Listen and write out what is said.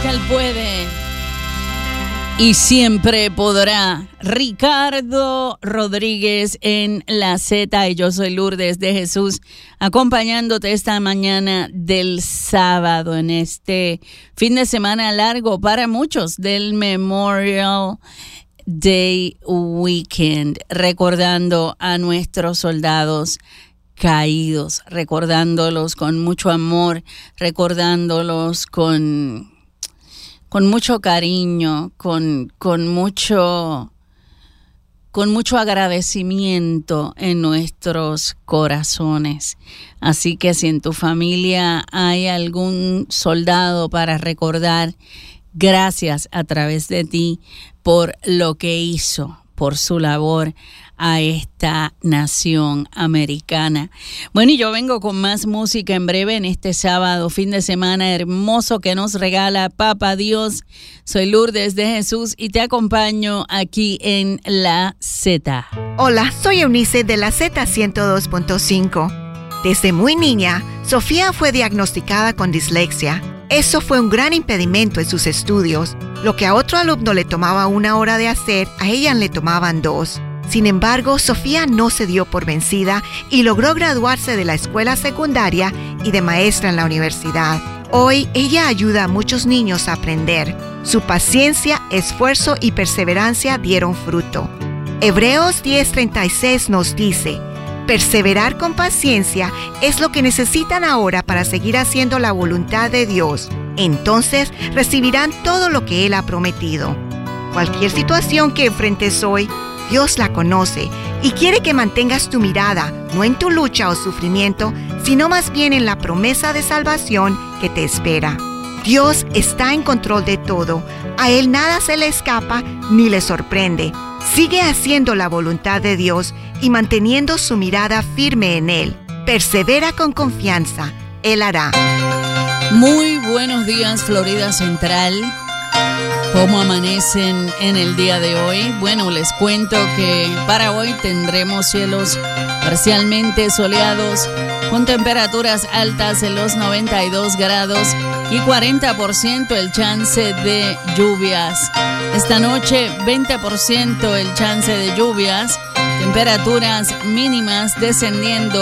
Él puede y siempre podrá. Ricardo Rodríguez en la Z y yo soy Lourdes de Jesús, acompañándote esta mañana del sábado en este fin de semana largo para muchos del Memorial Day Weekend, recordando a nuestros soldados caídos, recordándolos con mucho amor, recordándolos con mucho cariño, con mucho agradecimiento en nuestros corazones. Así que si en tu familia hay algún soldado para recordar, gracias a través de ti por lo que hizo, por su labor a esta nación americana. Bueno, y yo vengo con más música en breve en este sábado, fin de semana hermoso que nos regala Papá Dios. Soy Lourdes de Jesús y te acompaño aquí en La Z. Hola, soy Eunice de La Z 102.5. Desde muy niña, Sofía fue diagnosticada con dislexia. Eso fue un gran impedimento en sus estudios. Lo que a otro alumno le tomaba 1 hora de hacer, a ella le tomaban 2. Sin embargo, Sofía no se dio por vencida y logró graduarse de la escuela secundaria y de maestra en la universidad. Hoy, ella ayuda a muchos niños a aprender. Su paciencia, esfuerzo y perseverancia dieron fruto. Hebreos 10:36 nos dice: perseverar con paciencia es lo que necesitan ahora para seguir haciendo la voluntad de Dios. Entonces recibirán todo lo que Él ha prometido. Cualquier situación que enfrentes hoy, Dios la conoce y quiere que mantengas tu mirada, no en tu lucha o sufrimiento, sino más bien en la promesa de salvación que te espera. Dios está en control de todo. A Él nada se le escapa ni le sorprende. Sigue haciendo la voluntad de Dios y manteniendo su mirada firme en Él. Persevera con confianza. Él hará. Muy buenos días, Florida Central. ¿Cómo amanecen en el día de hoy? Bueno, les cuento que para hoy tendremos cielos parcialmente soleados con temperaturas altas en los 92 grados y 40% el chance de lluvias. Esta noche 20% el chance de lluvias, temperaturas mínimas descendiendo